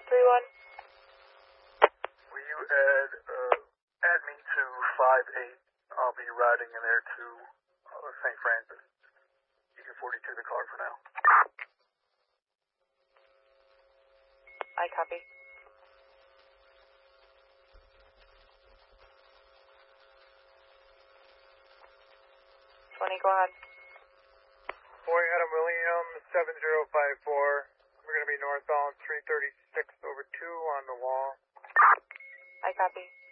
31. Will you add me to 5-8? I'll be riding in there to St. Francis. You can 42 the car for now. I copy. 20, go ahead. Boy, Adam William, 7054. We're going to be northbound 336 over 2 on the wall. I copy.